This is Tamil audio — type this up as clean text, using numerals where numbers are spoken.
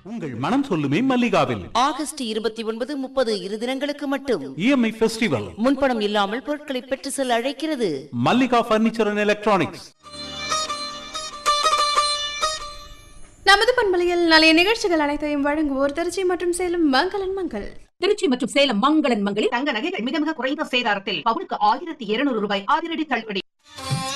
உங்கள் மனம் சொல்லுமே மல்லிகாவில் ஆகஸ்ட் 29, 30 இரு தினங்களுக்கு மட்டும் EMI ஃபெஸ்டிவல். முன்பணம் இல்லாமல் பொருட்களை பெற்று செல்ல அழைக்கிறது மல்லிகா பர்னிச்சர் அண்ட் எலக்ட்ரானிக்ஸ். நமது பண்பலையில் நாளைய நிகழ்ச்சிகள் அனைத்தையும் வழங்குவோர் திருச்சி மற்றும் சேலம் மங்களன் மங்கள். திருச்சி மற்றும் சேலம் மங்களன் மங்களில் தங்க நகைகள் மிக மிக குறைந்த சேதாரத்தில் பவுனுக்கு 1200 ரூபாய் அதிரடி தள்ளுபடி.